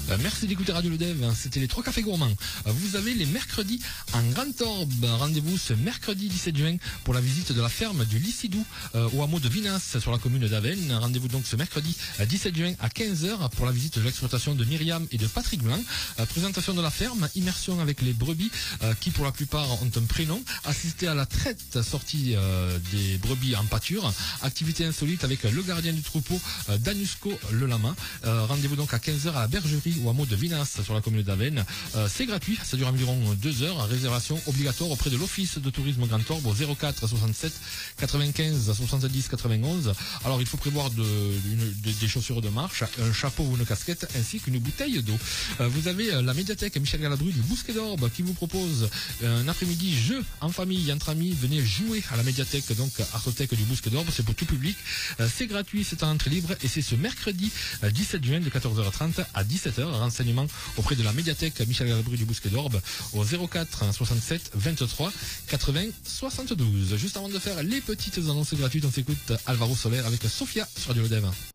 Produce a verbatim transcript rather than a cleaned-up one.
Euh, merci d'écouter Radio Le Dev, c'était les trois cafés gourmands. Euh, vous avez les mercredis en Grand Orbe. Rendez-vous ce mercredi dix-sept juin pour la visite de la ferme du Lissidou euh, au hameau de Vinas sur la commune d'Avennes. Rendez-vous donc ce mercredi euh, dix-sept juin à quinze heures pour la visite de l'exploitation de Myriam et de Patrick Blanc. Euh, présentation de la ferme, immersion avec les brebis euh, qui pour la plupart ont un prénom. Assister à la traite sortie euh, des brebis en pâture. Activité insolite avec le gardien du troupeau euh, Danusco le lama. Euh, rendez-vous donc à quinze heures à la bergerie au hameau de Vinas sur la commune d'Avennes. Euh, c'est gratuit, ça dure environ deux heures. Réservation obligatoire auprès de l'office de tourisme Grand Orbe au zéro quatre soixante-sept quatre-vingt-quinze soixante-dix quatre-vingt-onze. Alors il faut prévoir de, une, de, des chaussures de marche, un chapeau ou une casquette ainsi qu'une bouteille d'eau. Euh, vous avez euh, la médiathèque Michel Galabru du Bousquet d'Orbe qui vous propose un après-midi jeu en famille, entre amis. Venez jouer à la médiathèque, donc Artothèque du Bousquet d'Orbe, c'est pour tout public. Euh, c'est gratuit, c'est en entrée libre et c'est ce mercredi euh, dix-sept juin de quatorze heures trente à dix-sept heures. Renseignements auprès de la médiathèque Michel Galabru du Bousquet d'Orbe au zéro quatre soixante-sept vingt-trois quatre-vingts soixante-douze. Juste avant de faire les petites annonces gratuites, on s'écoute Alvaro Soler avec Sofia sur Radio Le Dev.